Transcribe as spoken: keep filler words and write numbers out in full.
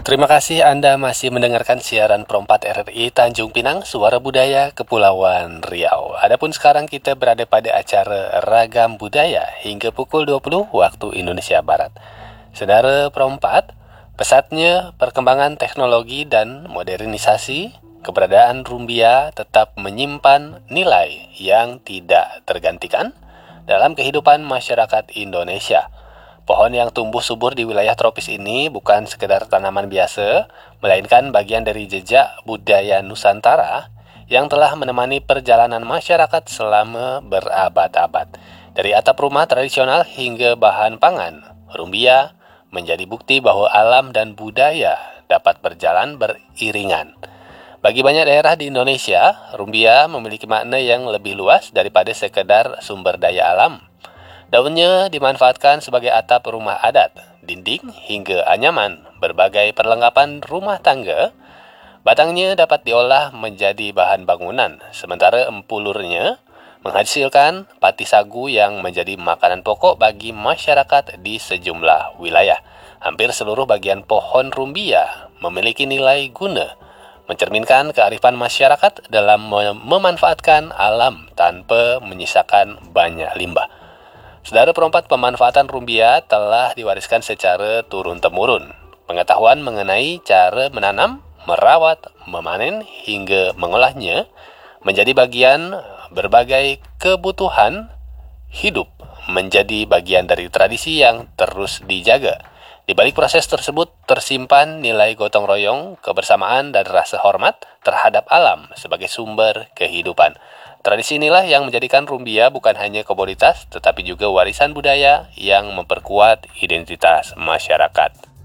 Terima kasih Anda masih mendengarkan siaran Perempat R R I Tanjung Pinang, Suara Budaya Kepulauan Riau. Adapun sekarang kita berada pada acara Ragam Budaya hingga pukul dua puluh waktu Indonesia Barat. Saudara Perempat, pesatnya perkembangan teknologi dan modernisasi, keberadaan Rumbia tetap menyimpan nilai yang tidak tergantikan dalam kehidupan masyarakat Indonesia. Pohon yang tumbuh subur di wilayah tropis ini bukan sekedar tanaman biasa, melainkan bagian dari jejak budaya Nusantara yang telah menemani perjalanan masyarakat selama berabad-abad. Dari atap rumah tradisional hingga bahan pangan, Rumbia menjadi bukti bahwa alam dan budaya dapat berjalan beriringan. Bagi banyak daerah di Indonesia, Rumbia memiliki makna yang lebih luas daripada sekedar sumber daya alam. Daunnya dimanfaatkan sebagai atap rumah adat, dinding hingga anyaman, berbagai perlengkapan rumah tangga. Batangnya dapat diolah menjadi bahan bangunan, sementara empulurnya menghasilkan pati sagu yang menjadi makanan pokok bagi masyarakat di sejumlah wilayah. Hampir seluruh bagian pohon Rumbia memiliki nilai guna, mencerminkan kearifan masyarakat dalam memanfaatkan alam tanpa menyisakan banyak limbah. Saudara Perempat, pemanfaatan Rumbia telah diwariskan secara turun-temurun. Pengetahuan mengenai cara menanam, merawat, memanen, hingga mengolahnya menjadi bagian berbagai kebutuhan hidup, menjadi bagian dari tradisi yang terus dijaga. Di balik proses tersebut tersimpan nilai gotong royong, kebersamaan, dan rasa hormat terhadap alam sebagai sumber kehidupan. Tradisi inilah yang menjadikan Rumbia bukan hanya komoditas, tetapi juga warisan budaya yang memperkuat identitas masyarakat.